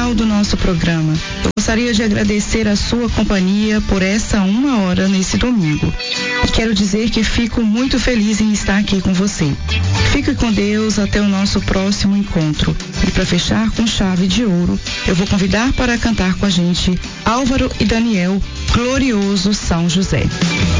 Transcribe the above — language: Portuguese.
final do nosso programa. Eu gostaria de agradecer a sua companhia por essa 1 hora nesse domingo. E quero dizer que fico muito feliz em estar aqui com você. Fique com Deus até o nosso próximo encontro. E para fechar com chave de ouro, eu vou convidar para cantar com a gente Álvaro e Daniel, Glorioso São José.